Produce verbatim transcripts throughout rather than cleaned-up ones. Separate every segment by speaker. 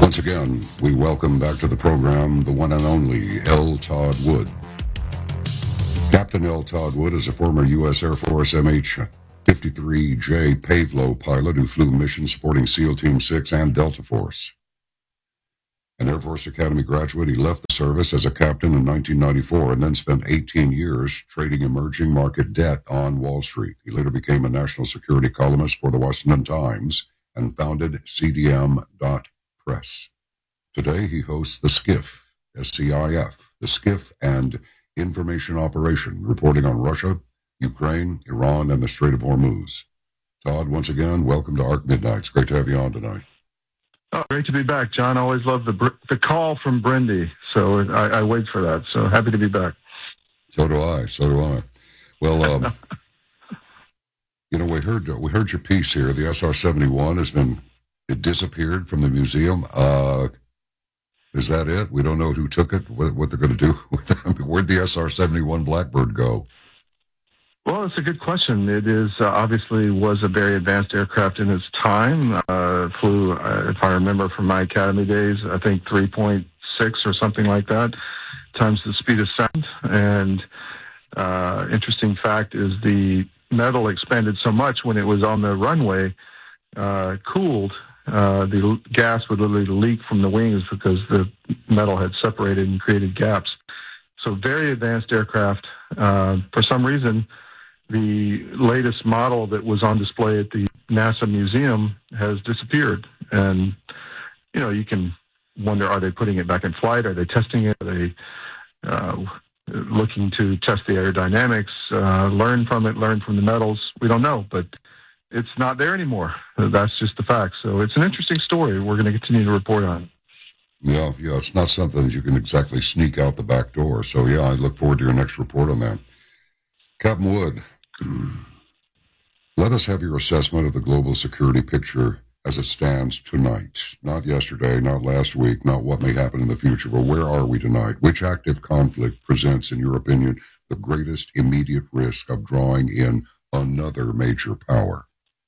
Speaker 1: Once again, we welcome back to the program the one and only L. Todd Wood. Captain L. Todd Wood is a former U S Air Force M H fifty-three J Pavlo pilot who flew missions supporting SEAL Team six and Delta Force. An Air Force Academy graduate, he left the service as a captain in nineteen ninety-four and then spent eighteen years trading emerging market debt on Wall Street. He later became a national security columnist for the Washington Times and founded C D M dot press. Today he hosts the SCIF, S C I F, the SCIF and Information Operation, reporting on Russia, Ukraine, Iran, and the Strait of Hormuz. Todd, once again, welcome to Ark Midnights. Great to have you on tonight.
Speaker 2: Oh, great to be back, John. I always love the the call from Brindy, so I, I wait for that. So happy to be back.
Speaker 1: So do I. So do I. Well, um, you know, we heard we heard your piece here. The S R seventy-one has been it disappeared from the museum. Uh, is that it? We don't know who took it. What, what they're going to do with it. Where'd the S R seventy-one Blackbird go?
Speaker 2: Well, it's a good question. It is uh, obviously was a very advanced aircraft in its time. Uh, flew, uh, if I remember from my academy days, I think three point six or something like that times the speed of sound. And uh, interesting fact is the metal expanded so much when it was on the runway, uh, cooled. Uh, the gas would literally leak from the wings because the metal had separated and created gaps. So very advanced aircraft. Uh, for some reason, the latest model that was on display at the NASA museum has disappeared. And, you know, you can wonder, are they putting it back in flight? Are they testing it? Are they uh, looking to test the aerodynamics, uh, learn from it, learn from the metals? We don't know, but it's not there anymore. That's just the fact. So it's an interesting story. We're going to continue to report on.
Speaker 1: Yeah, yeah, it's not something that you can exactly sneak out the back door. So, yeah, I look forward to your next report on that. Captain Wood, let us have your assessment of the global security picture as it stands tonight. Not yesterday, not last week, not what may happen in the future, but where are we tonight? Which active conflict presents, in your opinion, the greatest immediate risk of drawing in another major power?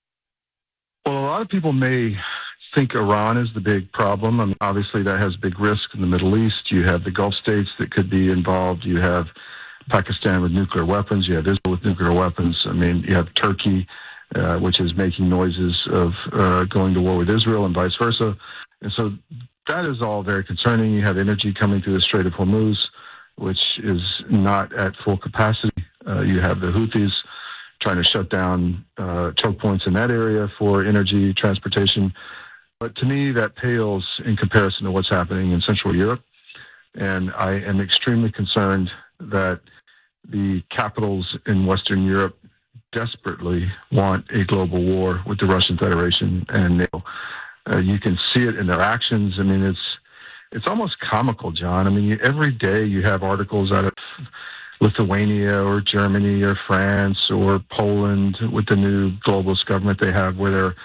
Speaker 2: Well, a lot of people may think Iran is the big problem. I mean, obviously, that has big risk in the Middle East. You have the Gulf states that could be involved. You have Pakistan with nuclear weapons. You have Israel with nuclear weapons. I mean, you have Turkey, uh, which is making noises of uh, going to war with Israel and vice versa. And so that is all very concerning. You have energy coming through the Strait of Hormuz, which is not at full capacity. Uh, you have the Houthis trying to shut down uh, choke points in that area for energy transportation. But to me, that pales in comparison to what's happening in Central Europe. And I am extremely concerned that the capitals in Western Europe desperately want a global war with the Russian Federation and NATO. Uh, you can see it in their actions. I mean, it's it's almost comical, John. I mean, every day you have articles out of Lithuania or Germany or France or Poland with the new globalist government they have, where they're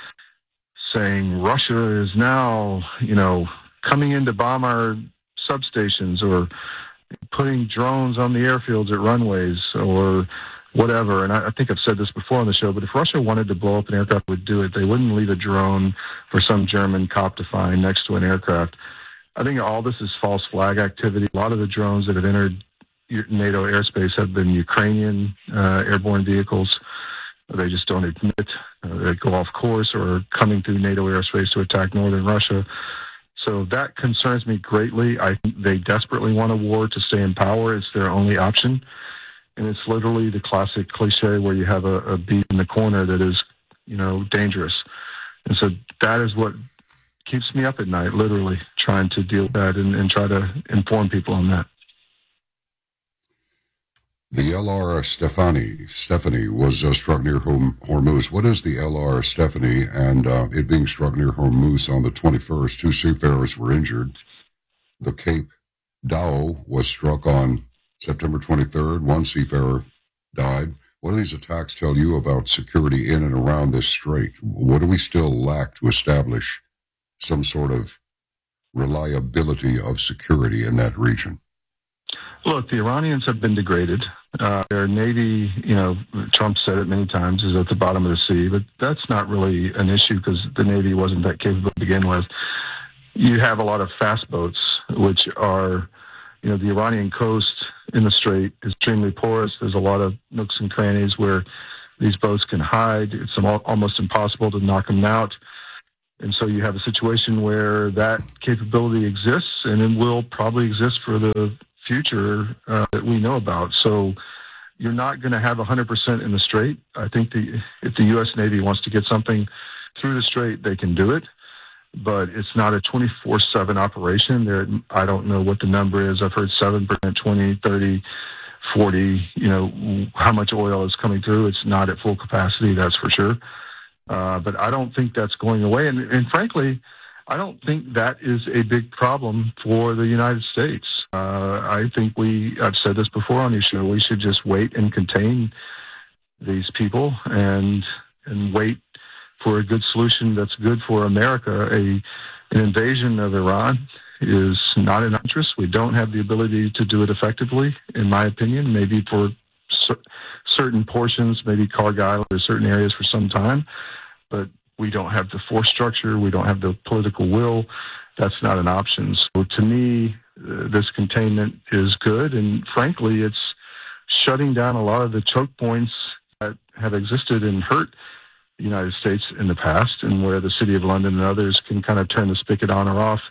Speaker 2: saying Russia is now, you know, coming in to bomb our substations or putting drones on the airfields at runways or whatever. And I, I think I've said this before on the show, but if Russia wanted to blow up an aircraft, it would do it. They wouldn't leave a drone for some German cop to find next to an aircraft. I think all this is false flag activity. A lot of the drones that have entered NATO airspace have been Ukrainian uh, airborne vehicles. They just don't admit. Uh, they go off course or coming through NATO airspace to attack northern Russia. So that concerns me greatly. I think they desperately want a war to stay in power. It's their only option. And it's literally the classic cliche where you have a, a beast in the corner that is, you know, dangerous. And so that is what keeps me up at night, literally, trying to deal with that and, and try to inform people on that.
Speaker 1: The L R Stephanie, Stephanie was uh, struck near Hormuz. What is the L R Stephanie? And uh, it being struck near Hormuz on the twenty-first, two seafarers were injured. The Cape Dao was struck on September twenty-third. One seafarer died. What do these attacks tell you about security in and around this strait? What do we still lack to establish some sort of reliability of security in that region?
Speaker 2: Look, the Iranians have been degraded. Uh, their Navy, you know, Trump said it many times, is at the bottom of the sea, but that's not really an issue because the Navy wasn't that capable to begin with. you have a lot of fast boats, which are, you know, the Iranian coast in the Strait is extremely porous. There's a lot of nooks and crannies where these boats can hide. It's almost impossible to knock them out. And so you have a situation where that capability exists, and it will probably exist for the future uh, that we know about. So you're not going to have one hundred percent in the Strait. I think the, if the U S Navy wants to get something through the Strait, they can do it. But it's not a twenty-four seven operation. There, I don't know what the number is. I've heard seven percent, twenty, thirty, forty, you know, how much oil is coming through. It's not at full capacity, that's for sure. Uh, but I don't think that's going away. And, and frankly, I don't think that is a big problem for the United States. Uh, I think we, I've said this before on your show, we should just wait and contain these people and and wait for a good solution that's good for America. A an invasion of Iran is not in our interest. We don't have the ability to do it effectively, in my opinion, maybe for cer- certain portions, maybe Cargill or certain areas for some time, but we don't have the force structure. We don't have the political will. That's not an option. So to me, uh, this containment is good. And frankly, it's shutting down a lot of the choke points that have existed and hurt the United States in the past, and where the City of London and others can kind of turn the spigot on or off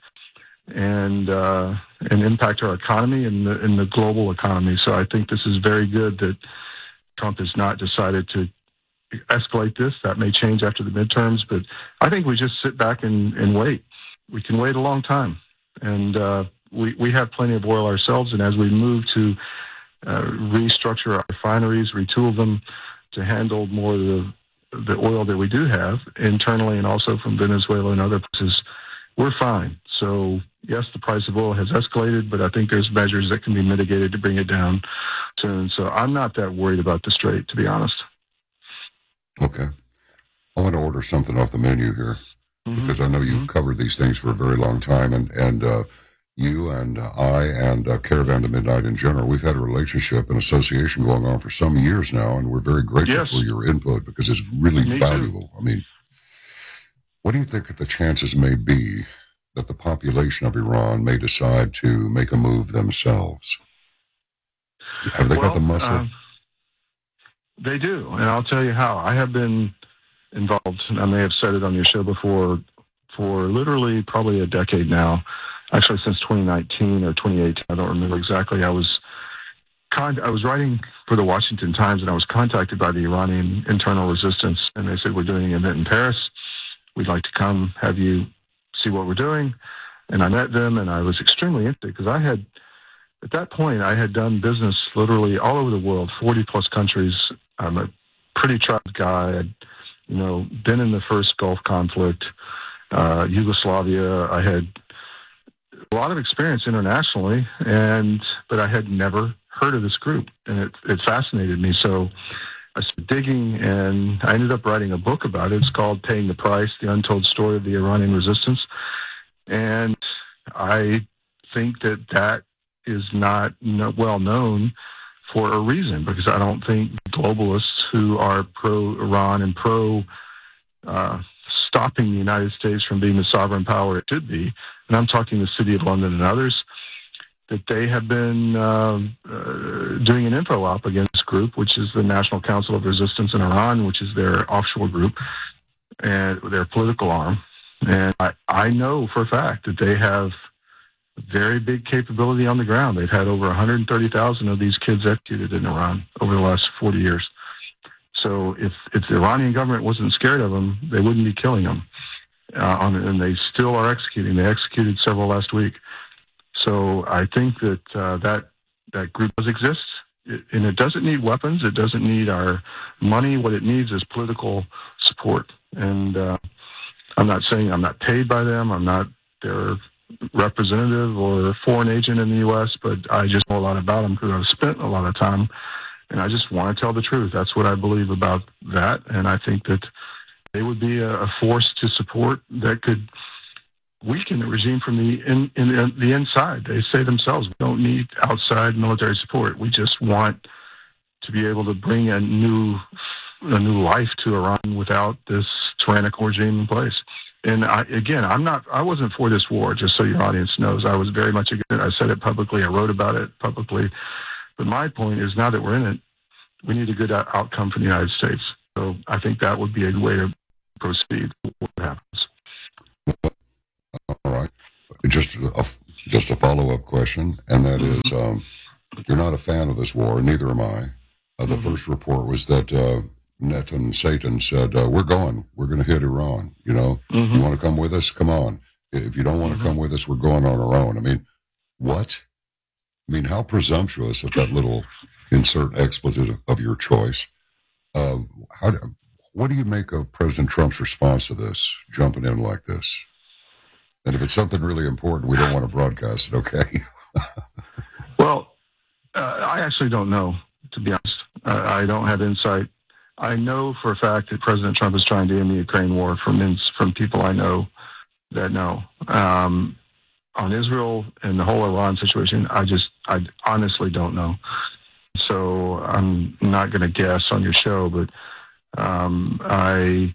Speaker 2: and uh, and impact our economy and the, and the global economy. So I think this is very good that Trump has not decided to escalate this. That may change after the midterms, but I think we just sit back and, and wait. We can wait a long time. And uh, we, we have plenty of oil ourselves, and as we move to uh, restructure our refineries, retool them to handle more of the the oil that we do have internally and also from Venezuela and other places, we're fine. So yes, the price of oil has escalated, but I think there's measures that can be mitigated to bring it down soon. So I'm not that worried about the Strait, to be honest.
Speaker 1: Okay. I want to order something off the menu here, mm-hmm. because I know you've mm-hmm. covered these things for a very long time, and, and uh, you and uh, I and uh, Caravan to Midnight in general, we've had a relationship and association going on for some years now, and we're very grateful
Speaker 2: yes.
Speaker 1: for your input because it's really
Speaker 2: Me
Speaker 1: valuable.
Speaker 2: Too.
Speaker 1: I mean, what do you think the chances may be that the population of Iran may decide to make a move themselves? Have they
Speaker 2: well,
Speaker 1: got the muscle?
Speaker 2: Uh, they do, and I'll tell you how. I have been involved, and I may have said it on your show before, for literally probably a decade now. Actually, since twenty nineteen or twenty eighteen, I don't remember exactly. I was con- I was writing for the Washington Times, and I was contacted by the Iranian Internal Resistance, and they said, we're doing an event in Paris. We'd like to come have you see what we're doing. And I met them, and I was extremely interested because I had, at that point, I had done business literally all over the world, forty plus countries. I'm a pretty traveled guy. I'd, you know, been in the first Gulf conflict, uh, Yugoslavia. I had a lot of experience internationally, and but I had never heard of this group, and it, it fascinated me. So I started digging, and I ended up writing a book about it. It's called Paying the Price, The Untold Story of the Iranian Resistance. And I think that that is not no, well known for a reason, because I don't think globalists who are pro-Iran and pro uh, stopping the United States from being the sovereign power it should be, and I'm talking the City of London and others, that they have been uh, uh, doing an info op against this group, which is the National Council of Resistance in Iran, which is their offshore group and their political arm. And I, I know for a fact that they have very big capability on the ground. They've had over one hundred thirty thousand of these kids executed in Iran over the last forty years. So if, if the Iranian government wasn't scared of them, they wouldn't be killing them. Uh, on, and they still are executing. They executed several last week. So I think that uh, that that group does exist, it, and it doesn't need weapons. It doesn't need our money. What it needs is political support. And uh, I'm not saying I'm not paid by them. I'm not their representative or foreign agent in the U S, but I just know a lot about them because I've spent a lot of time, and I just want to tell the truth. That's what I believe about that, and I think that they would be a, a force to support that could weaken the regime from the in, in, in the inside. They say themselves, we don't need outside military support. We just want to be able to bring a new a new life to Iran without this tyrannical regime in place. And I, again, I'm not, I wasn't for this war, just so your audience knows. I was very much against it. I said it publicly. I wrote about it publicly. But my point is, now that we're in it, we need a good outcome for the United States. So I think that would be a way to proceed. What happens?
Speaker 1: All right. Just a, just a follow-up question, and that is, um, you're not a fan of this war, neither am I. Uh, the mm-hmm. first report was that uh, Net and Satan said, uh, we're going. We're going to hit Iran. You know, mm-hmm. you want to come with us? Come on. If you don't want to mm-hmm. come with us, we're going on our own. I mean, what? I mean, how presumptuous of that little insert expletive of your choice. Uh, how do, what do you make of President Trump's response to this, jumping in like this? And if it's something really important, we don't want to broadcast it, okay?
Speaker 2: Well, uh, I actually don't know, to be honest. Uh, I don't have insight. I know for a fact that President Trump is trying to end the Ukraine war from from people I know that know. Um, on Israel and the whole Iran situation, I just, I honestly don't know. So I'm not going to guess on your show, but um, I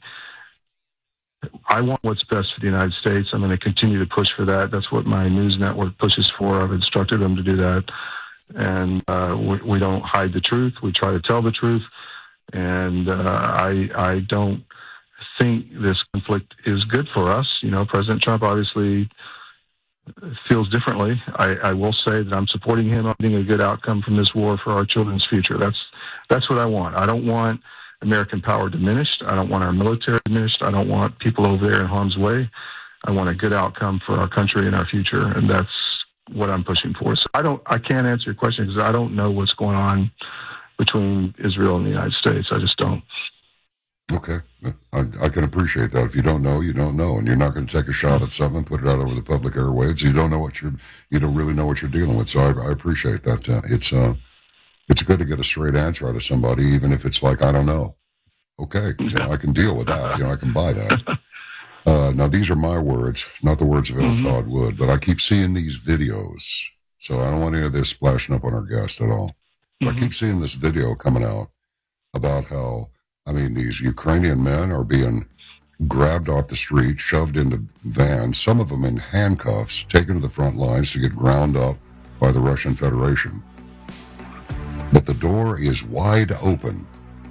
Speaker 2: I want what's best for the United States. I'm going to continue to push for that. That's what my news network pushes for. I've instructed them to do that. And uh, we, we don't hide the truth. We try to tell the truth. And uh, I I don't think this conflict is good for us. You know, President Trump obviously feels differently. I, I will say that I'm supporting him on getting a good outcome from this war for our children's future. That's that's what I want. I don't want American power diminished. I don't want our military diminished. I don't want people over there in harm's way. I want a good outcome for our country and our future, and that's what I'm pushing for. So I don't, I can't answer your question because I don't know what's going on between Israel and the United States. I just don't.
Speaker 1: Okay. I, I can appreciate that. If you don't know, you don't know, and you're not going to take a shot at something, put it out over the public airwaves. You don't know what you're, you don't really know what you're dealing with. So I, I appreciate that. Uh, it's, uh, it's good to get a straight answer out of somebody, even if it's like, I don't know. Okay. You know, I can deal with that. You know, I can buy that. Uh, now, these are my words, not the words of L. Mm-hmm. Todd Wood, but I keep seeing these videos. So I don't want any of this splashing up on our guest at all. Mm-hmm. I keep seeing this video coming out about how, I mean, these Ukrainian men are being grabbed off the street, shoved into vans, some of them in handcuffs, taken to the front lines to get ground up by the Russian Federation. But the door is wide open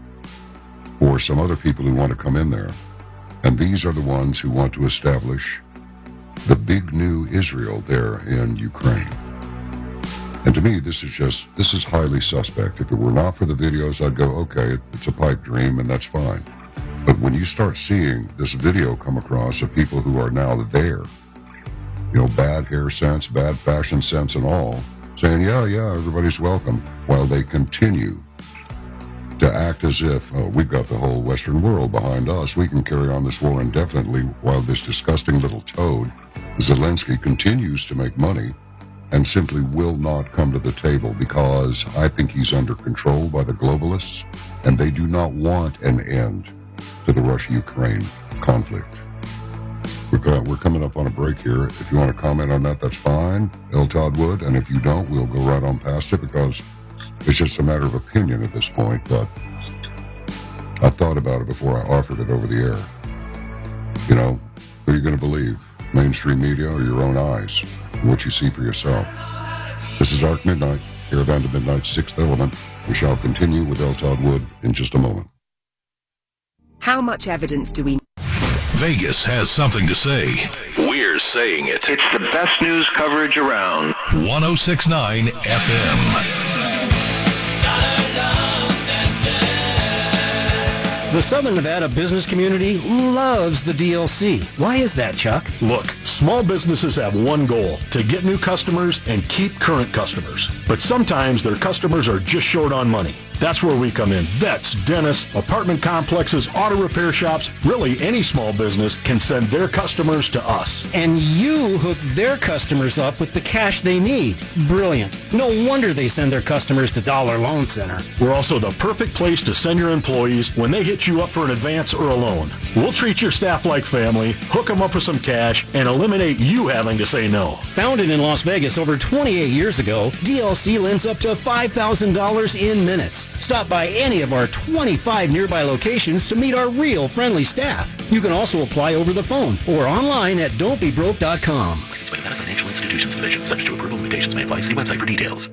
Speaker 1: for some other people who want to come in there. And these are the ones who want to establish the big new Israel there in Ukraine. And to me, this is just, this is highly suspect. If it were not for the videos, I'd go, okay, it's a pipe dream, and that's fine. But when you start seeing this video come across of people who are now there, you know, bad hair sense, bad fashion sense and all, saying, yeah, yeah, everybody's welcome, while they continue to act as if, oh, we've got the whole Western world behind us. We can carry on this war indefinitely while this disgusting little toad, Zelensky, continues to make money and simply will not come to the table because I think he's under control by the globalists, and they do not want an end to the Russia-Ukraine conflict. We're, we're coming up on a break here. If you want to comment on that, that's fine, L. Todd Wood, and if you don't, we'll go right on past it because it's just a matter of opinion at this point, but I thought about it before I offered it over the air. You know, who are you going to believe? Mainstream media or your own eyes? What you see for yourself. This is Arc Midnight, Caravan to Midnight's Sixth Element. We shall continue with L. Todd Wood in just a moment.
Speaker 3: How much evidence do we need?
Speaker 4: Vegas has something to say. We're saying it.
Speaker 5: It's the best news coverage around.
Speaker 4: one oh six point nine F M.
Speaker 6: The Southern Nevada business community loves the D L C. Why is that, Chuck?
Speaker 7: Look, small businesses have one goal, to get new customers and keep current customers. But sometimes their customers are just short on money. That's where we come in. Vets, dentists, apartment complexes, auto repair shops, really any small business can send their customers to us.
Speaker 6: And you hook their customers up with the cash they need. Brilliant. No wonder they send their customers to Dollar Loan Center.
Speaker 7: We're also the perfect place to send your employees when they hit you up for an advance or a loan. We'll treat your staff like family, hook them up with some cash, and eliminate you having to say no.
Speaker 6: Founded in Las Vegas over twenty-eight years ago, D L C lends up to five thousand dollars in minutes. Stop by any of our twenty-five nearby locations to meet our real friendly staff. You can also apply over the phone or online at don't be broke dot com.
Speaker 8: Licensed by Nevada Financial Institutions Division. Subject to approval, limitations may apply. See website for details.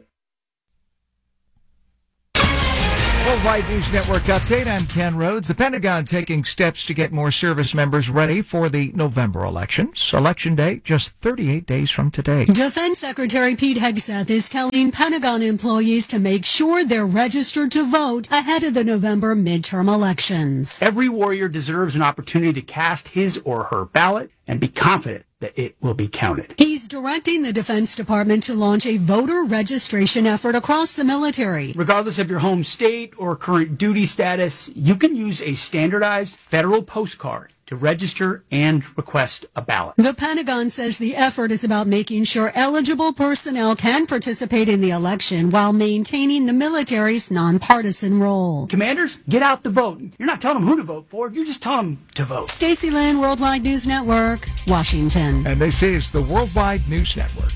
Speaker 9: Worldwide News Network update. I'm Ken Rhodes. The Pentagon taking steps to get more service members ready for the November elections. Election day just thirty-eight days from today.
Speaker 10: Defense Secretary Pete Hegseth is telling Pentagon employees to make sure they're registered to vote ahead of the November midterm elections.
Speaker 11: Every warrior deserves an opportunity to cast his or her ballot and be confident that it will be counted.
Speaker 10: He's directing the Defense Department to launch a voter registration effort across the military.
Speaker 11: Regardless of your home state or current duty status, you can use a standardized federal postcard to register and request a ballot.
Speaker 10: The Pentagon says the effort is about making sure eligible personnel can participate in the election while maintaining the military's nonpartisan role.
Speaker 11: Commanders, get out the vote. You're not telling them who to vote for, you're just telling them to vote.
Speaker 10: Stacey Lynn, Worldwide News Network, Washington.
Speaker 9: And this is the Worldwide News Network.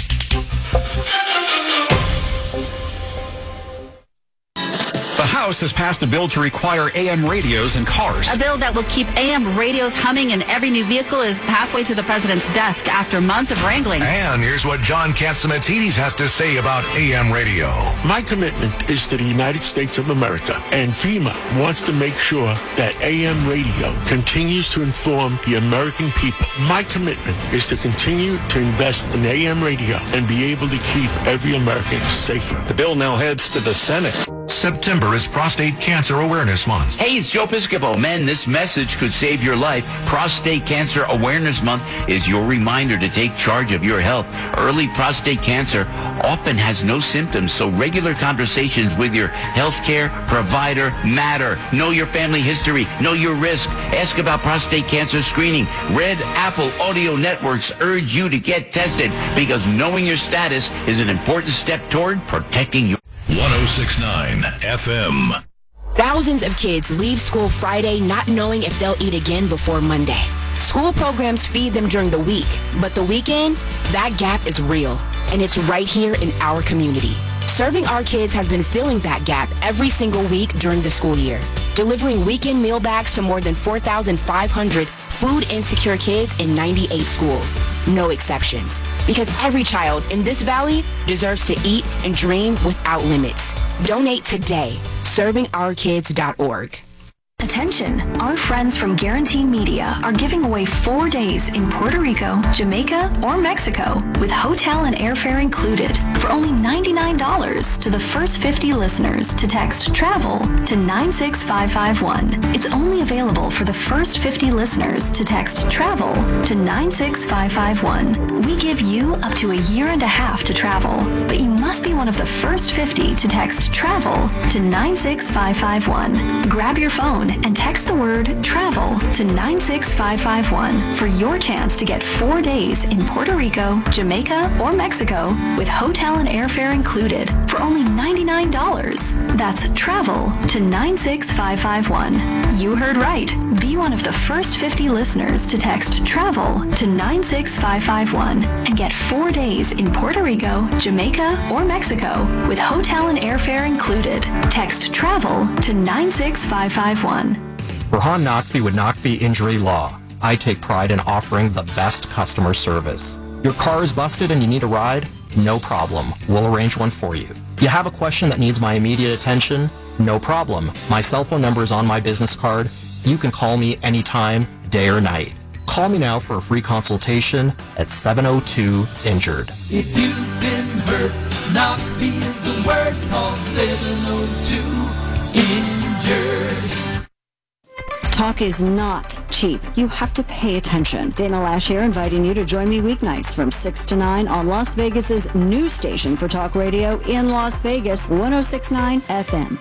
Speaker 12: The House has passed a bill to require A M radios in cars.
Speaker 13: A bill that will keep A M radios humming in every new vehicle is halfway to the president's desk after months of wrangling.
Speaker 4: And here's what John Catsimatidis has to say about A M radio.
Speaker 14: My commitment is to the United States of America, and FEMA wants to make sure that A M radio continues to inform the American people. My commitment is to continue to invest in A M radio and be able to keep every American safer.
Speaker 15: The bill now heads to the Senate.
Speaker 4: September is Prostate Cancer Awareness Month.
Speaker 16: Hey, it's Joe Piscopo. Men, this message could save your life. Prostate Cancer Awareness Month is your reminder to take charge of your health. Early prostate cancer often has no symptoms, so regular conversations with your healthcare provider matter. Know your family history. Know your risk. Ask about prostate cancer screening. Red Apple Audio Networks urge you to get tested because knowing your status is an important step toward protecting your
Speaker 4: one oh six point nine F M.
Speaker 17: Thousands of kids leave school Friday not knowing if they'll eat again before Monday. School programs feed them during the week, but the weekend, that gap is real, and it's right here in our community. Serving Our Kids has been filling that gap every single week during the school year, delivering weekend meal bags to more than four thousand five hundred food insecure kids in ninety-eight schools. No exceptions. Because every child in this valley deserves to eat and dream without limits. Donate today. serving our kids dot org.
Speaker 18: Attention, our friends from Guarantee Media are giving away four days in Puerto Rico, Jamaica, or Mexico with hotel and airfare included for only ninety-nine dollars to the first fifty listeners to text TRAVEL to nine six five five one. It's only available for the first fifty listeners to text TRAVEL to nine six five five one. We give you up to a year and a half to travel, but you must be one of the first fifty to text TRAVEL to nine six five five one. Grab your phone and text the word TRAVEL to nine six five five one for your chance to get four days in Puerto Rico, Jamaica, or Mexico with hotel and airfare included for only ninety-nine dollars. That's TRAVEL to nine six five five one. You heard right. Be one of the first fifty listeners to text TRAVEL to nine six five five one and get four days in Puerto Rico, Jamaica, or Mexico with hotel and airfare included. Text TRAVEL to nine six five five one.
Speaker 19: Rahan Naqvi with Naqvi Injury Law. I take pride in offering the best customer service. Your car is busted and you need a ride? No problem. We'll arrange one for you. You have a question that needs my immediate attention? No problem. My cell phone number is on my business card. You can call me anytime, day or night. Call me now for a free consultation at seven oh two injured.
Speaker 20: If you've been hurt, Naqvi is the word. Call seven oh two injured.
Speaker 21: Talk is not cheap. You have to pay attention. Dana Lash here, inviting you to join me weeknights from six to nine on Las Vegas's new station for talk radio in Las Vegas, one oh six point nine F M.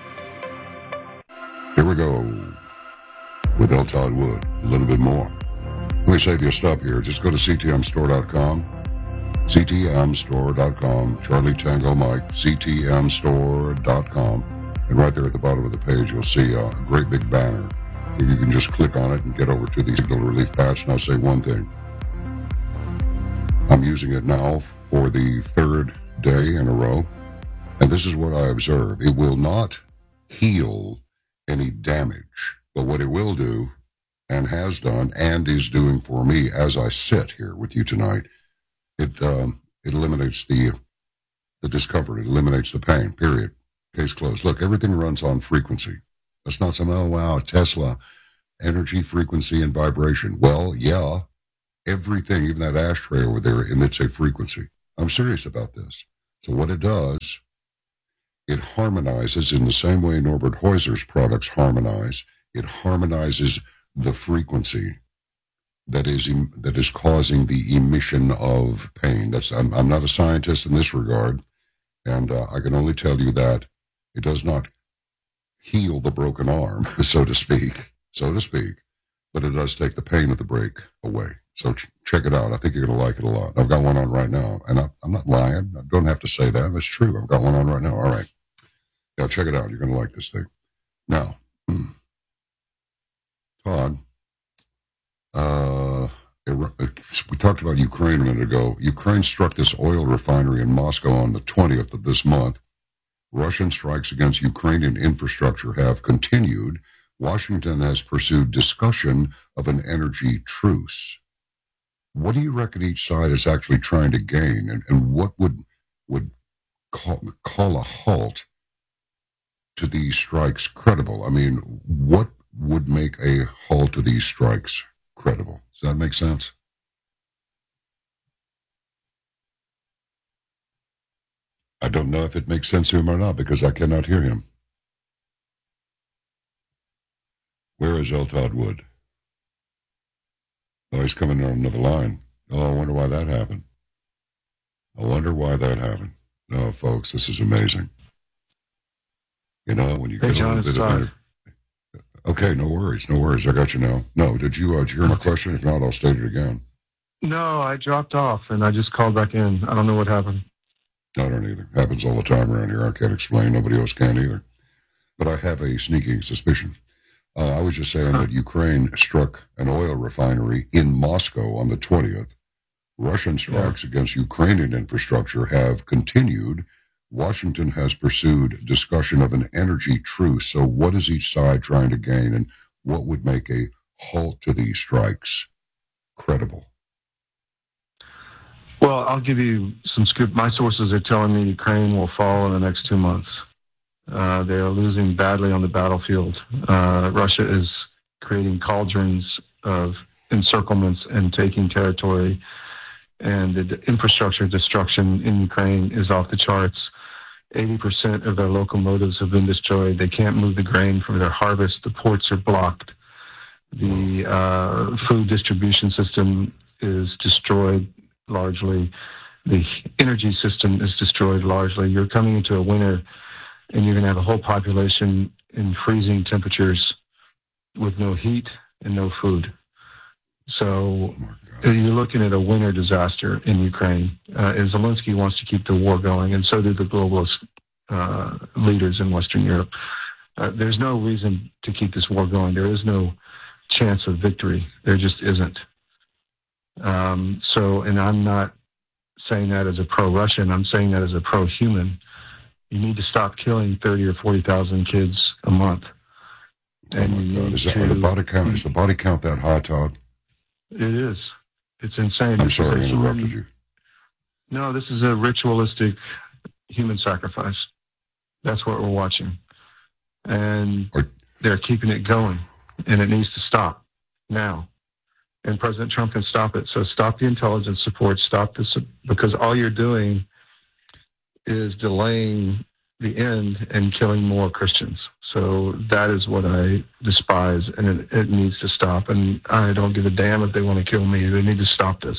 Speaker 1: Here we go with L. Todd Wood. A little bit more. Let me save you a stop here. Just go to C T M store dot com. C T M store dot com. Charlie Tango Mike. C T M store dot com. And right there at the bottom of the page, you'll see a great big banner. You can just click on it and get over to the signal relief patch. And I'll say one thing. I'm using it now for the third day in a row. And this is what I observe. It will not heal any damage, but what it will do, and has done, and is doing for me as I sit here with you tonight, it um, it eliminates the the discomfort. It eliminates the pain, period. Case closed. Look, everything runs on frequency. That's not some, oh, wow, Tesla, energy, frequency, and vibration. Well, yeah, everything, even that ashtray over there, emits a frequency. I'm serious about this. So what it does, it harmonizes in the same way Norbert Heuser's products harmonize. It harmonizes the frequency that is em- that is causing the emission of pain. That's I'm, I'm not a scientist in this regard, and uh, I can only tell you that it does not heal the broken arm, so to speak, so to speak, but it does take the pain of the break away. So ch- check it out. I think you're going to like it a lot. I've got one on right now, and I, I'm not lying. I don't have to say that. That's true. I've got one on right now. All right. Yeah, check it out. You're going to like this thing. Now, Todd, uh, we talked about Ukraine a minute ago. Ukraine struck this oil refinery in Moscow on the twentieth of this month. Russian strikes against Ukrainian infrastructure have continued. Washington has pursued discussion of an energy truce. What do you reckon each side is actually trying to gain, and, and what would would call, call a halt to these strikes credible? I mean, what would make a halt to these strikes credible? Does that make sense? I don't know if it makes sense to him or not because I cannot hear him. Where is L. Todd Wood? Oh, he's coming on another line. Oh, I wonder why that happened. I wonder why that happened. No, folks, this is amazing. You know, when you
Speaker 2: hey,
Speaker 1: get
Speaker 2: John,
Speaker 1: a little bit
Speaker 2: Todd.
Speaker 1: of... Okay, no worries, no worries. I got you now. No, did you, uh, did you hear my question? If not, I'll state it again.
Speaker 2: No, I dropped off, and I just called back in. I don't know what happened.
Speaker 1: I don't either. Happens all the time around here. I can't explain. Nobody else can either. But I have a sneaking suspicion. Uh, I was just saying that Ukraine struck an oil refinery in Moscow on the twentieth. Russian strikes yeah. against Ukrainian infrastructure have continued. Washington has pursued discussion of an energy truce. So what is each side trying to gain, and what would make a halt to these strikes credible?
Speaker 2: Well, I'll give you some scoop. My sources are telling me Ukraine will fall in the next two months. Uh, they are losing badly on the battlefield. Uh, Russia is creating cauldrons of encirclements and taking territory, and the infrastructure destruction in Ukraine is off the charts. eighty percent of their locomotives have been destroyed. They can't move the grain from their harvest. The ports are blocked. The uh, food distribution system is destroyed largely. The energy system is destroyed largely. You're coming into a winter, and you're going to have a whole population in freezing temperatures with no heat and no food. So oh you're looking at a winter disaster in Ukraine. Uh, and Zelensky wants to keep the war going, and so do the globalist uh, leaders in Western Europe. Uh, there's no reason to keep this war going. There is no chance of victory. There just isn't. Um, so, and I'm not saying that as a pro-Russian. I'm saying that as a pro-human. You need to stop killing thirty or forty thousand kids a month. And
Speaker 1: oh
Speaker 2: you
Speaker 1: God.
Speaker 2: need
Speaker 1: Is, that,
Speaker 2: to,
Speaker 1: the body count, is the body count that high, Todd?
Speaker 2: It is. It's insane.
Speaker 1: I'm
Speaker 2: It's
Speaker 1: sorry I
Speaker 2: a
Speaker 1: interrupted
Speaker 2: human,
Speaker 1: you.
Speaker 2: No, this is a ritualistic human sacrifice. That's what we're watching. And
Speaker 1: Are,
Speaker 2: they're keeping it going, and it needs to stop now. And President Trump can stop it. So stop the intelligence support, stop this, because all you're doing is delaying the end and killing more Christians. So that is what I despise, and it, it needs to stop. And I don't give a damn if they want to kill me. They need to stop this.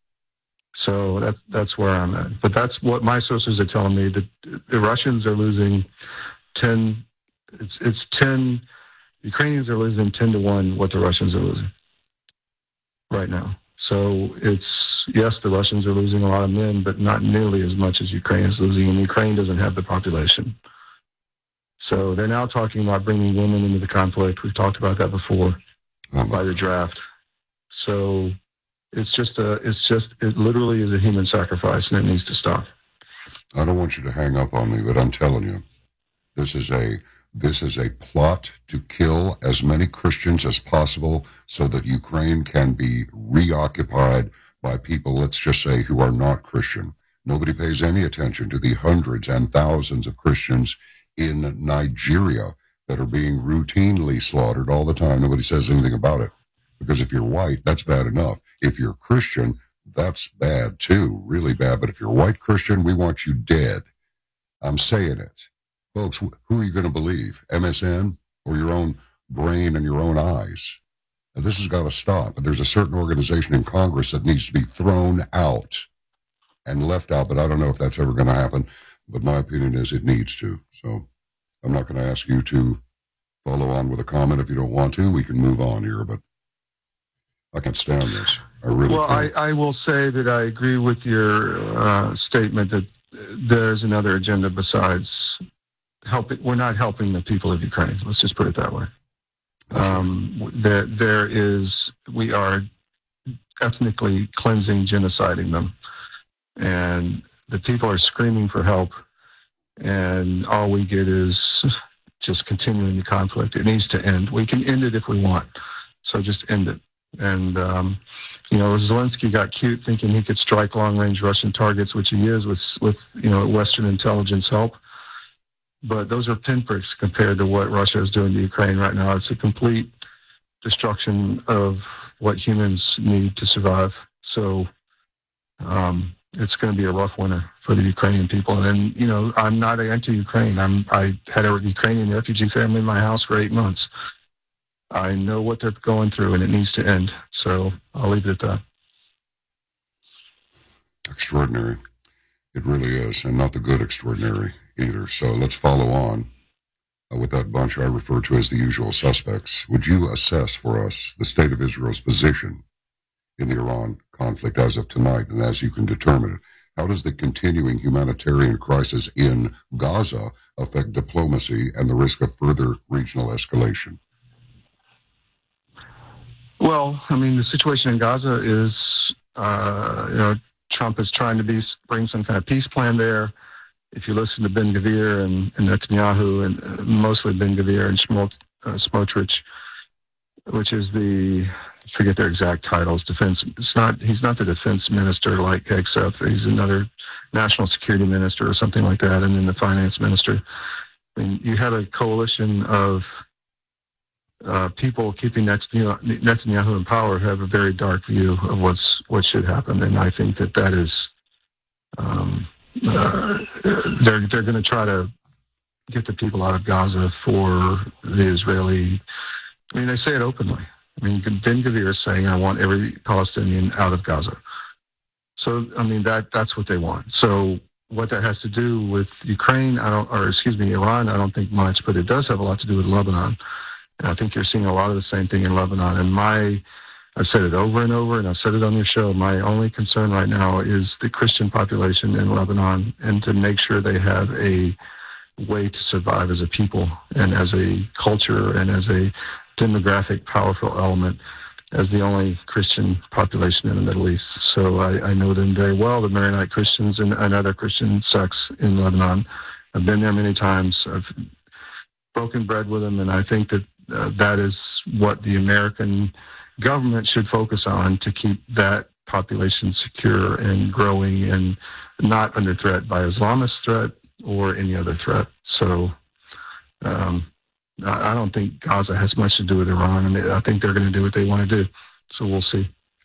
Speaker 2: So that's that's where I'm at. But that's what my sources are telling me, that the Russians are losing ten. It's it's ten. Ukrainians are losing ten to one what the Russians are losing right now. So it's, yes, the Russians are losing a lot of men, but not nearly as much as Ukraine is losing, and Ukraine doesn't have the population. So they're now talking about bringing women into the conflict. We've talked about that before uh, by the draft. So it's just a, it's just, it literally is a human sacrifice, and it needs to stop.
Speaker 1: I don't want you to hang up on me, but I'm telling you, this is a this is a plot to kill as many Christians as possible so that Ukraine can be reoccupied by people, let's just say, who are not Christian. Nobody pays any attention to the hundreds and thousands of Christians in Nigeria that are being routinely slaughtered all the time. Nobody says anything about it. Because if you're white, that's bad enough. If you're Christian, that's bad too, really bad. But if you're white Christian, we want you dead. I'm saying it. Folks, who are you going to believe? M S N or your own brain and your own eyes? Now, this has got to stop. But there's a certain organization in Congress that needs to be thrown out and left out, but I don't know if that's ever going to happen. But my opinion is it needs to. So I'm not going to ask you to follow on with a comment if you don't want to. We can move on here, but I can't stand this. I really
Speaker 2: well,
Speaker 1: can't.
Speaker 2: I, I will say that I agree with your uh, statement that there's another agenda besides helping. We're not helping the people of Ukraine. Let's just put it that way. Um, there, there is, we are ethnically cleansing, genociding them. And the people are screaming for help. And all we get is just continuing the conflict. It needs to end. We can end it if we want. So just end it. And, um, you know, Zelensky got cute thinking he could strike long-range Russian targets, which he is with, with, you know, Western intelligence help. But those are pinpricks compared to what Russia is doing to Ukraine right now. It's a complete destruction of what humans need to survive. So um, it's going to be a rough winter for the Ukrainian people. And, you know, I'm not anti-Ukraine. I'm, I had a Ukrainian refugee family in my house for eight months. I know what they're going through, and it needs to end. So I'll leave it at that.
Speaker 1: Extraordinary. It really is, and not the good extraordinary either. So let's follow on uh, with that bunch I refer to as the usual suspects. Would you assess for us the state of Israel's position in the Iran conflict as of tonight, and as you can determine it? How does the continuing humanitarian crisis in Gaza affect diplomacy and the risk of further regional escalation?
Speaker 2: Well, I mean, the situation in Gaza is, uh, you know, Trump is trying to be bring some kind of peace plan there. If you listen to Ben Gvir and, and Netanyahu, and uh, mostly Ben Gvir and Shmot, uh, Smotrich, which is the, I forget their exact titles, defense. It's not. He's not the defense minister like Hegseth. He's another national security minister or something like that, and then the finance minister. I mean, you have a coalition of uh, people keeping Netanyahu, Netanyahu in power who have a very dark view of what's what should happen, and I think that that is. Um, Uh, they're they're going to try to get the people out of Gaza for the Israeli. I mean, they say it openly. I mean, Ben Gvir is saying, "I want every Palestinian out of Gaza." So, I mean, that that's what they want. So, what that has to do with Ukraine, I don't, or excuse me, Iran, I don't think much, but it does have a lot to do with Lebanon. And I think you're seeing a lot of the same thing in Lebanon. And my I've said it over and over, and I've said it on your show. My only concern right now is the Christian population in Lebanon, and to make sure they have a way to survive as a people and as a culture and as a demographic powerful element as the only Christian population in the Middle East. So I, I know them very well, the Maronite Christians and, and other Christian sects in Lebanon. I've been there many times. I've broken bread with them, and I think that uh, that is what the American government should focus on to keep that population secure and growing and not under threat by Islamist threat or any other threat. So um, I don't think Gaza has much to do with Iran. I mean, I think they're going to do what they want to do. So we'll see.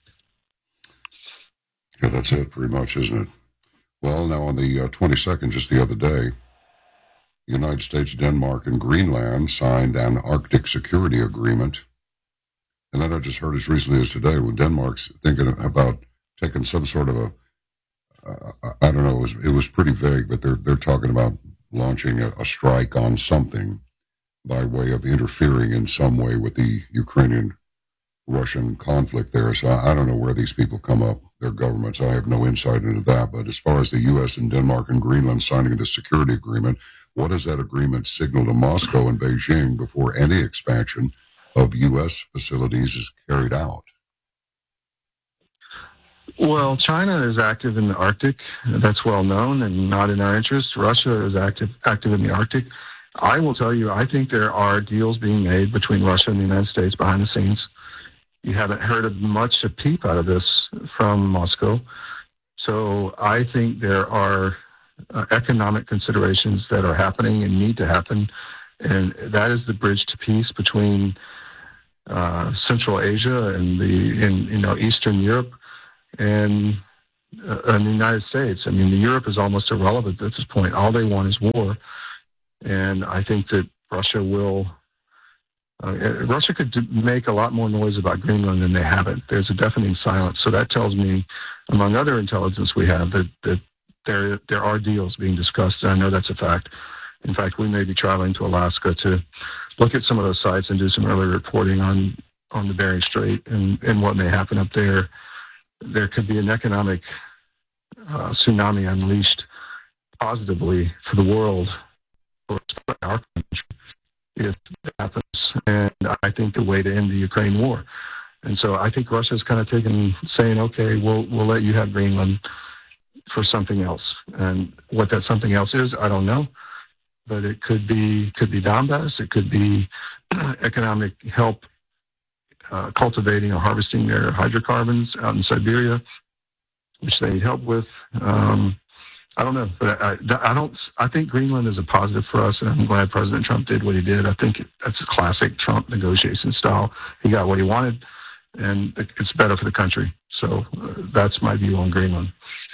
Speaker 1: Yeah, that's it pretty much, isn't it? Well, now on the uh, twenty-second, just the other day, the United States, Denmark, and Greenland signed an Arctic security agreement. And then I just heard as recently as today when Denmark's thinking about taking some sort of a, uh, I don't know, it was, it was pretty vague, but they're they're talking about launching a, a strike on something by way of interfering in some way with the Ukrainian-Russian conflict there. So I, I don't know where these people come up, their governments. I have no insight into that. But as far as the U S and Denmark and Greenland signing the security agreement, what does that agreement signal to Moscow and Beijing before any expansion of U S facilities is carried out?
Speaker 2: Well, China is active in the Arctic. That's well known and not in our interest. Russia is active active in the Arctic. I will tell you, I think there are deals being made between Russia and the United States behind the scenes. You haven't heard of much a peep out of this from Moscow. So I think there are uh, economic considerations that are happening and need to happen. And that is the bridge to peace between uh, Central Asia and the in you know Eastern Europe and, uh, and the United States. I mean, Europe is almost irrelevant at this point. All they want is war. And I think that Russia will, uh, Russia could do, make a lot more noise about Greenland than they haven't. There's a deafening silence. So that tells me, among other intelligence we have, that, that there there are deals being discussed. And I know that's a fact. In fact, we may be traveling to Alaska to look at some of those sites and do some early reporting on, on the Bering Strait and, and what may happen up there. There could be an economic uh, tsunami unleashed positively for the world, or our country, if it happens. And I think the way to end the Ukraine war. And so I think Russia's kind of taken, saying, okay, we'll we'll let you have Greenland for something else. And what that something else is, I don't know. But it could be could be Donbass. It could be economic help uh, cultivating or harvesting their hydrocarbons out in Siberia, which they need help with. Um, I don't know, but I, I don't. I think Greenland is a positive for us, and I'm glad President Trump did what he did. I think that's a classic Trump negotiation style. He got what he wanted, and it's better for the country. So uh, that's my view on Greenland.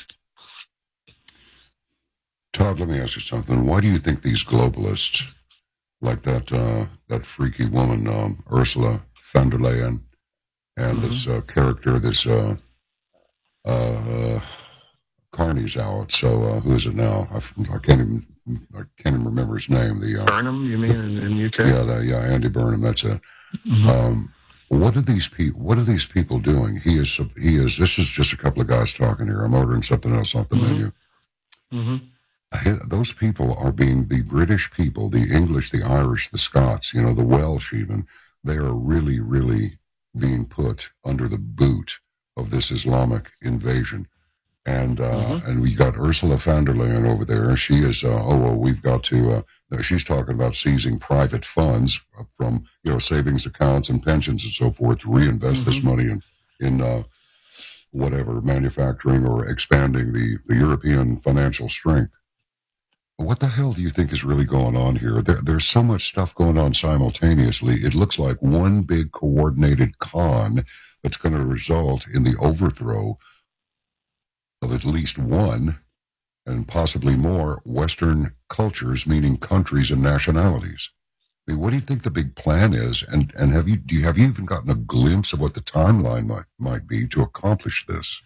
Speaker 1: Todd, let me ask you something. Why do you think these globalists, like that uh, that freaky woman um, Ursula von der Leyen, and mm-hmm. this uh, character, this uh, uh, Carney's out. So uh, who is it now? I, I can't even I can't even remember his name. The uh,
Speaker 2: Burnham, you mean in, in U K?
Speaker 1: Yeah, the, yeah, Andy Burnham. That's it.
Speaker 2: Mm-hmm.
Speaker 1: Um, what are these people? What are these people doing? He is. He is. This is just a couple of guys talking here. I'm ordering something else off the
Speaker 2: mm-hmm.
Speaker 1: menu.
Speaker 2: Mm-hmm.
Speaker 1: Those people are being the British people, the English, the Irish, the Scots. You know, the Welsh even. They are really, really being put under the boot of this Islamic invasion. And uh, mm-hmm. and we got Ursula von der Leyen over there. She is, uh, oh, well, we've got to, uh, she's talking about seizing private funds from, you know, savings accounts and pensions and so forth to reinvest mm-hmm. this money in, in uh, whatever, manufacturing or expanding the, the European financial strength. What the hell do you think is really going on here? There, there's so much stuff going on simultaneously. It looks like one big coordinated con that's going to result in the overthrow of at least one, and possibly more, Western cultures, meaning countries and nationalities. I mean, what do you think the big plan is? And and have you do you have you even gotten a glimpse of what the timeline might might be to accomplish this?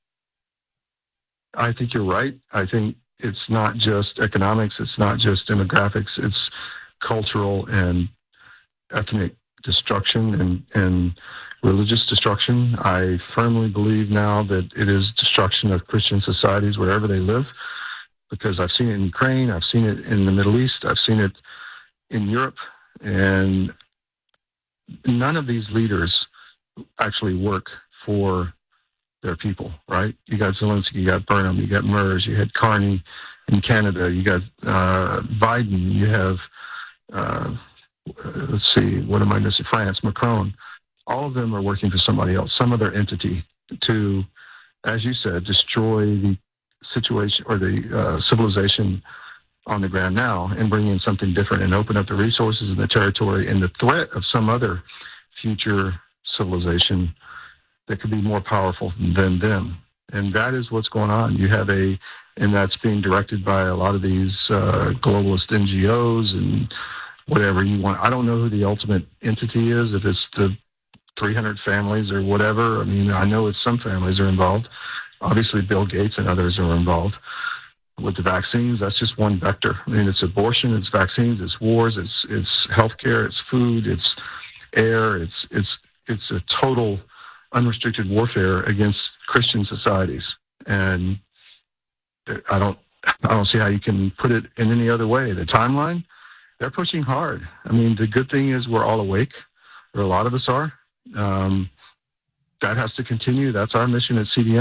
Speaker 2: I think you're right. I think it's not just economics. It's not just demographics. It's cultural and ethnic destruction and and religious destruction. I firmly believe now that it is destruction of Christian societies wherever they live, because I've seen it in Ukraine, I've seen it in the Middle East, I've seen it in Europe, and none of these leaders actually work for their people, right? You got Zelensky, you got Burnham, you got Merz, you had Carney in Canada, you got uh, Biden, you have, uh, let's see, what am I missing? France, Macron. All of them are working for somebody else, some other entity to, as you said, destroy the situation or the uh, civilization on the ground now and bring in something different and open up the resources and the territory and the threat of some other future civilization that could be more powerful than them. And that is what's going on. You have a, and that's being directed by a lot of these uh, globalist N G Os and whatever you want. I don't know who the ultimate entity is, if it's the three hundred families or whatever. I mean, I know it's some families are involved. Obviously, Bill Gates and others are involved. With the vaccines, that's just one vector. I mean, it's abortion, it's vaccines, it's wars, it's it's healthcare, it's food, it's air, it's it's it's a total unrestricted warfare against Christian societies. And I don't I don't see how you can put it in any other way. The timeline, they're pushing hard. I mean, the good thing is we're all awake, or a lot of us are. Um, that has to continue. That's our mission at C D M.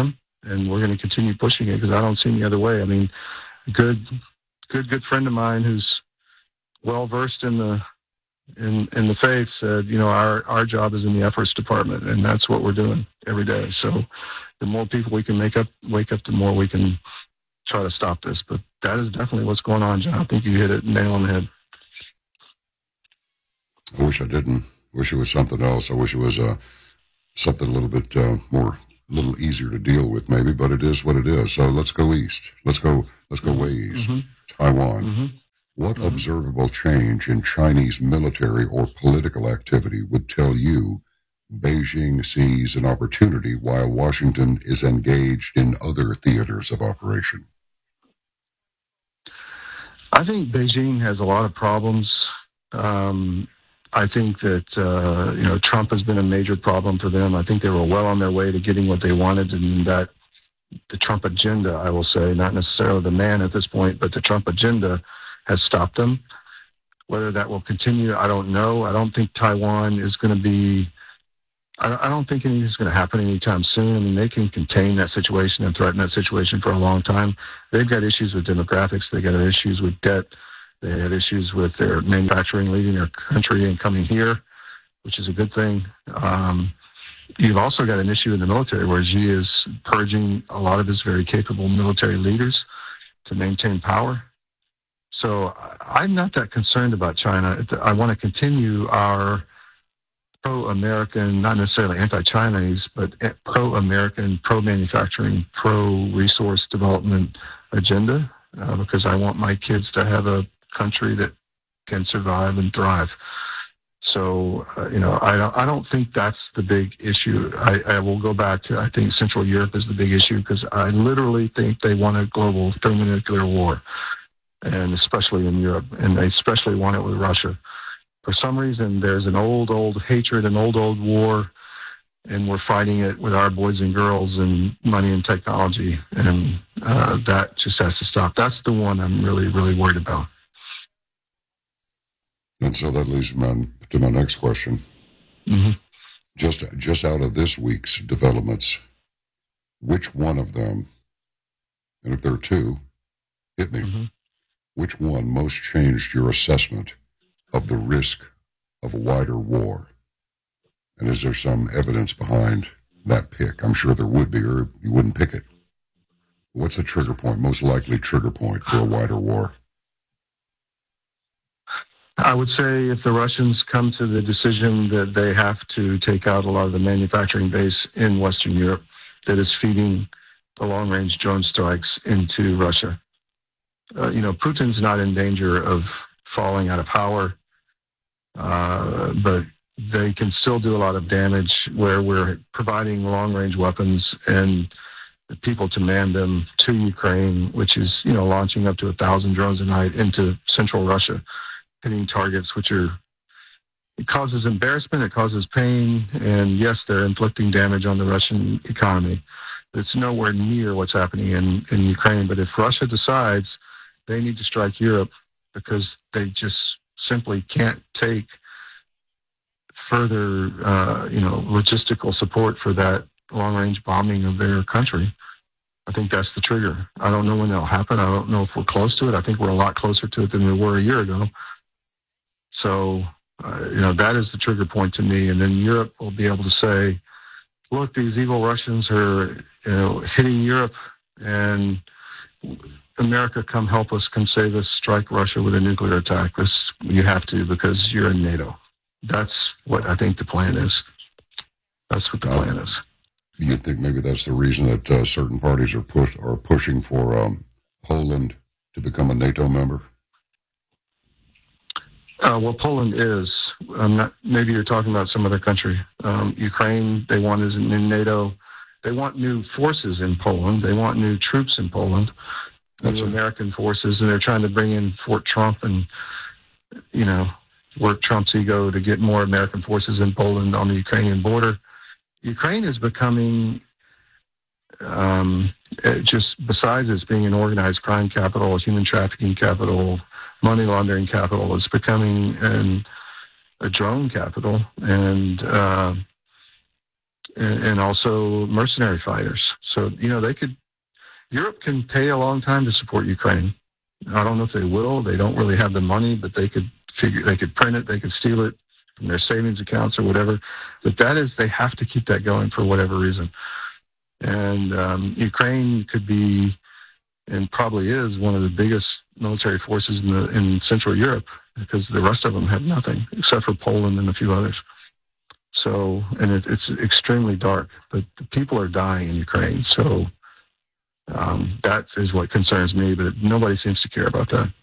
Speaker 2: and we're going to continue pushing it because I don't see any other way. I mean, good, good, good friend of mine who's well versed in the in in the faith said, you know, our our job is in the efforts department, and that's what we're doing every day. So, the more people we can make up, wake up, the more we can try to stop this. But that is definitely what's going on, John. I think you hit it nail on the head.
Speaker 1: I wish I didn't. Wish it was something else. I wish it was uh, something a little bit uh, more, a little easier to deal with, maybe. But it is what it is. So let's go east. Let's go. Let's go way east.
Speaker 2: Mm-hmm.
Speaker 1: Taiwan.
Speaker 2: Mm-hmm.
Speaker 1: What
Speaker 2: Mm-hmm.
Speaker 1: observable change in Chinese military or political activity would tell you Beijing sees an opportunity while Washington is engaged in other theaters of operation?
Speaker 2: I think Beijing has a lot of problems. Um, I think that, uh, you know, Trump has been a major problem for them. I think they were well on their way to getting what they wanted, and that the Trump agenda, I will say, not necessarily the man at this point, but the Trump agenda has stopped them. Whether that will continue, I don't know. I don't think Taiwan is going to be, I, I don't think anything is going to happen anytime soon. I mean, they can contain that situation and threaten that situation for a long time. They've got issues with demographics. They've got issues with debt. They had issues with their manufacturing leaving their country and coming here, which is a good thing. Um, you've also got an issue in the military where Xi is purging a lot of his very capable military leaders to maintain power. So I'm not that concerned about China. I want to continue our pro-American, not necessarily anti-Chinese, but pro-American, pro-manufacturing, pro-resource development agenda, uh, because I want my kids to have a country that can survive and thrive. So, uh, you know, I don't, I don't think that's the big issue. I, I will go back to, I think Central Europe is the big issue, because I literally think they want a global thermonuclear war, and especially in Europe, and they especially want it with Russia. For some reason, there's an old, old hatred, an old, old war, and we're fighting it with our boys and girls and money and technology, and uh, that just has to stop. That's the one I'm really, really worried about.
Speaker 1: And so that leads me to my next question.
Speaker 2: Mm-hmm.
Speaker 1: Just, just out of this week's developments, which one of them, and if there are two, hit me,
Speaker 2: mm-hmm.
Speaker 1: which one most changed your assessment of the risk of a wider war? And is there some evidence behind that pick? I'm sure there would be, or you wouldn't pick it. What's the trigger point, most likely trigger point for a wider war?
Speaker 2: I would say if the Russians come to the decision that they have to take out a lot of the manufacturing base in Western Europe that is feeding the long-range drone strikes into Russia. Uh, you know, Putin's not in danger of falling out of power, uh, but they can still do a lot of damage where we're providing long-range weapons and the people to man them to Ukraine, which is, you know, launching up to a thousand drones a night into central Russia, hitting targets, which are, it causes embarrassment, it causes pain, and yes, they're inflicting damage on the Russian economy. It's nowhere near what's happening in, in Ukraine. But if Russia decides they need to strike Europe because they just simply can't take further, uh, you know, logistical support for that long-range bombing of their country, I think that's the trigger. I don't know when that'll happen. I don't know if we're close to it. I think we're a lot closer to it than we were a year ago. So, uh, you know, that is the trigger point to me. And then Europe will be able to say, look, these evil Russians are, you know, hitting Europe, and America, come help us, come save us, strike Russia with a nuclear attack. This, you have to, because you're in NATO. That's what I think the plan is. That's what the
Speaker 1: uh,
Speaker 2: plan is.
Speaker 1: You think maybe that's the reason that uh, certain parties are push are pushing for um, Poland to become a NATO member?
Speaker 2: Uh, well, Poland is. I'm not, maybe you're talking about some other country. Um, Ukraine, they want is in NATO. They want new forces in Poland. They want new troops in Poland,
Speaker 1: That's
Speaker 2: new
Speaker 1: a,
Speaker 2: American forces, and they're trying to bring in Fort Trump and, you know, work Trump's ego to get more American forces in Poland on the Ukrainian border. Ukraine is becoming, um, just besides it's being an organized crime capital, a human trafficking capital, money laundering capital, it's becoming an, a drone capital, and, uh, and and also mercenary fighters. So, you know, they could, Europe can pay a long time to support Ukraine. I don't know if they will. They don't really have the money, but they could figure, they could print it, they could steal it from their savings accounts or whatever. But that is, they have to keep that going for whatever reason. And um, Ukraine could be, and probably is, one of the biggest military forces in, the, in Central Europe, because the rest of them have nothing except for Poland and a few others. So, and it, it's extremely dark, but the people are dying in Ukraine. So um, that is what concerns me, but nobody seems to care about that.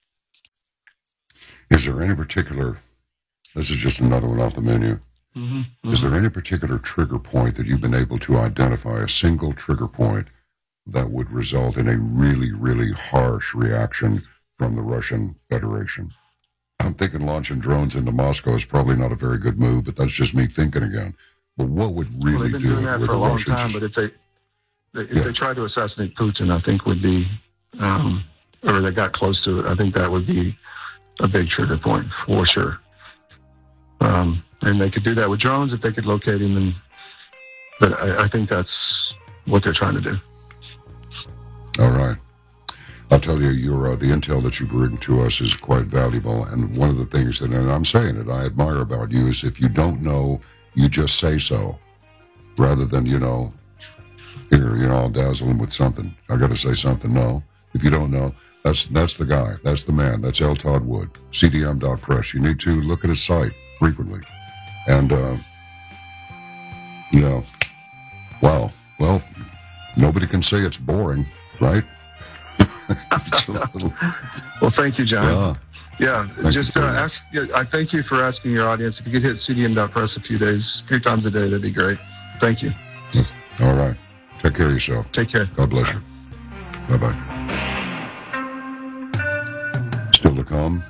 Speaker 1: Is there any particular, this is just another one off the menu,
Speaker 2: mm-hmm. Mm-hmm.
Speaker 1: is there any particular trigger point that you've been able to identify, a single trigger point that would result in a really, really harsh reaction from the Russian Federation? I'm thinking launching drones into Moscow is probably not a very good move, but that's just me thinking again. But what would really
Speaker 2: well, they've been
Speaker 1: do
Speaker 2: doing
Speaker 1: it
Speaker 2: that
Speaker 1: with
Speaker 2: for a
Speaker 1: the
Speaker 2: long
Speaker 1: Russians?
Speaker 2: time, but if they if
Speaker 1: Yeah.
Speaker 2: they tried to assassinate Putin, I think would be, um, or they got close to it, I think that would be a big trigger point for sure. Um, and they could do that with drones if they could locate him, and but I, I think that's what they're trying to do.
Speaker 1: All right. I'll tell you, your, uh, the intel that you bring to us is quite valuable, and one of the things that, and I'm saying it, I admire about you is if you don't know, you just say so, rather than, you know, here, you know, I'll dazzle him with something. I got to say something. No, if you don't know, that's that's the guy, that's the man, that's L. Todd Wood, C D M dot press. You need to look at his site frequently, and uh, you know, wow, well, nobody can say it's boring, right?
Speaker 2: Little... Well, thank you, John. Yeah, yeah just uh, ask. Yeah, I thank you for asking your audience. If you could hit C D M dot press a few days, a few times a day, that'd be great. Thank you.
Speaker 1: All right. Take care of yourself.
Speaker 2: Take care.
Speaker 1: God bless you. Bye-bye. Still to come,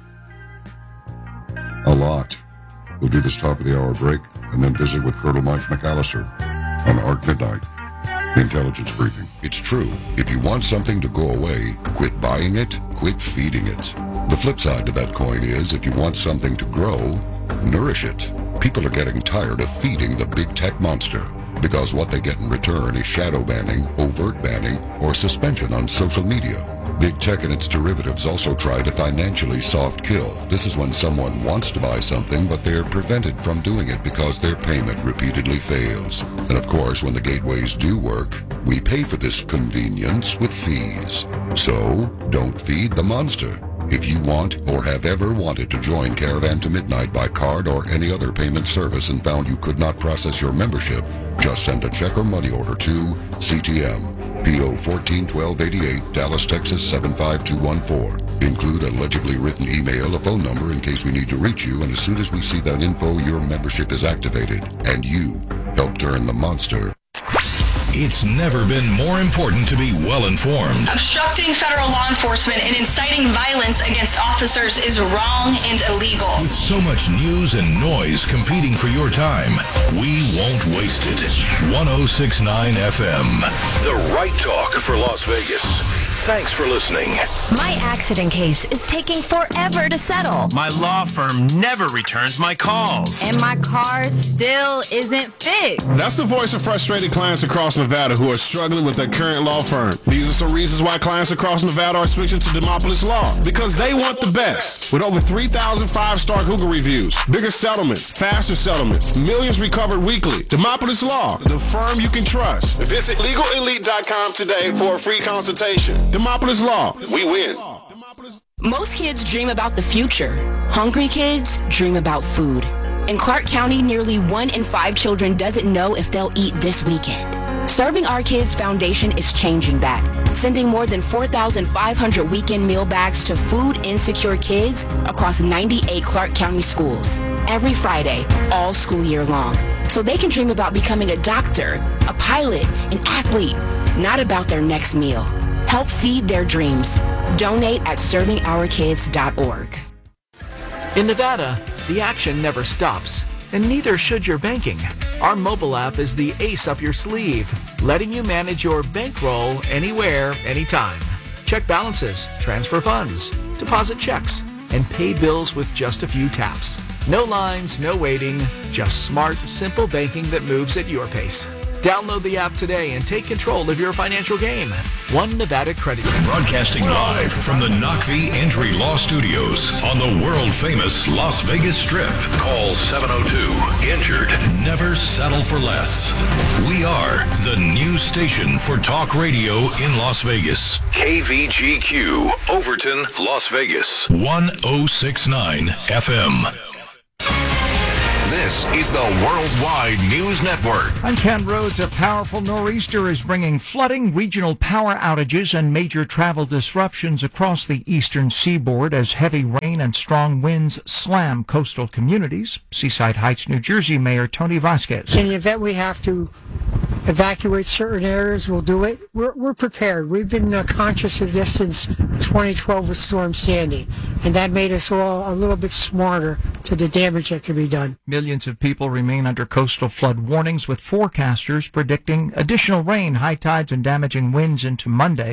Speaker 1: a lot. We'll do this top of the hour break and then visit with Colonel Mike McAllister on Arc Midnight, the intelligence briefing. It's true. If you want something to go away, quit buying it, quit feeding it. The flip side to that coin is if you want something to grow, nourish it. People are getting tired of feeding the big tech monster, because what they get in return is shadow banning, overt banning, or suspension on social media. Big tech and its derivatives also try to financially soft kill. This is when someone wants to buy something, but they're prevented from doing it because their payment repeatedly fails. And of course, when the gateways do work, we pay for this convenience with fees. So, don't feed the monster. If you want or have ever wanted to join Caravan to Midnight by card or any other payment service and found you could not process your membership, just send a check or money order to C T M, P O fourteen twelve eighty-eight, Dallas, Texas seven five two one four. Include a legibly written email, a phone number in case we need to reach you, and as soon as we see that info, your membership is activated, and you help turn the monster.
Speaker 4: It's never been more important to be well informed.
Speaker 3: Obstructing federal law enforcement and inciting violence against officers is wrong and illegal.
Speaker 4: With so much news and noise competing for your time, we won't waste it. one oh six point nine F M, the right talk for Las Vegas. Thanks for listening.
Speaker 22: My accident case is taking forever to settle.
Speaker 23: My law firm never returns my calls.
Speaker 22: And my car still isn't fixed.
Speaker 24: That's the voice of frustrated clients across Nevada who are struggling with their current law firm. These are some reasons why clients across Nevada are switching to Demopolis Law. Because they want the best. With over three thousand five-star Google reviews, bigger settlements, faster settlements, millions recovered weekly. Demopolis Law, the firm you can trust. Visit legal elite dot com today for a free consultation. Demopolis Law, we win.
Speaker 17: Most kids dream about the future. Hungry kids dream about food. In Clark County, nearly one in five children doesn't know if they'll eat this weekend. Serving Our Kids Foundation is changing that, sending more than four thousand five hundred weekend meal bags to food-insecure kids across ninety-eight Clark County schools every Friday, all school year long, so they can dream about becoming a doctor, a pilot, an athlete, not about their next meal. Help feed their dreams. Donate at serving our kids dot org.
Speaker 9: In Nevada, the action never stops, and neither should your banking. Our mobile app is the ace up your sleeve, letting you manage your bankroll anywhere, anytime. Check balances, transfer funds, deposit checks, and pay bills with just a few taps. No lines, no waiting, just smart, simple banking that moves at your pace. Download the app today and take control of your financial game. One Nevada Credit Union.
Speaker 4: Broadcasting live from the Knockvie Injury Law Studios on the world-famous Las Vegas Strip. Call seven oh two injured. Never settle for less. We are the new station for talk radio in Las Vegas. K V G Q, Overton, Las Vegas. one oh six point nine F M.
Speaker 5: This is the Worldwide News Network.
Speaker 6: On Ken Roads, a powerful nor'easter is bringing flooding, regional power outages, and major travel disruptions across the eastern seaboard as heavy rain and strong winds slam coastal communities. Seaside Heights, New Jersey Mayor Tony Vasquez.
Speaker 7: In the event we have to evacuate certain areas, we'll do it. We're, we're prepared. We've been uh, conscious of this since twenty twelve with Storm Sandy, and that made us all a little bit smarter to the damage that can be done.
Speaker 6: Millions of people remain under coastal flood warnings, with forecasters predicting additional rain, high tides, and damaging winds into Monday.